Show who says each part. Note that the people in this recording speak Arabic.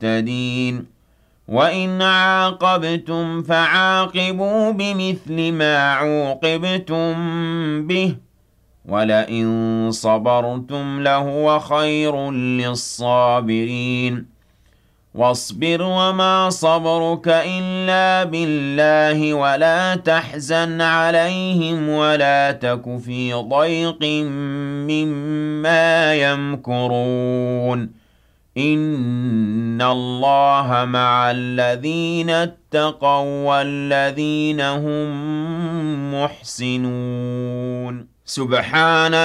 Speaker 1: مهتدين وإن عاقبتم فعاقبوا بمثل ما عوقبتم به ولئن صبرتم لهو خير للصابرين واصبر وما صبرك إلا بالله ولا تحزن عليهم ولا تك في ضيق مما يمكرون إن الله مع الذين اتقوا والذين هم محسنون سبحان